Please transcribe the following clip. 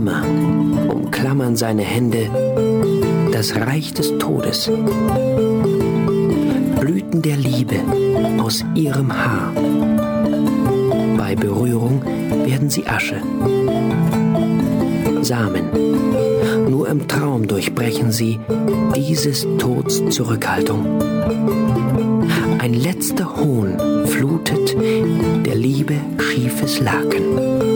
Arme umklammern seine Hände das Reich des Todes. Blüten der Liebe aus ihrem Haar. Bei Berührung werden sie Asche. Samen. Nur im Traum durchbrechen sie dieses Tods Zurückhaltung. Ein letzter Hohn flutet der Liebe schiefes Laken.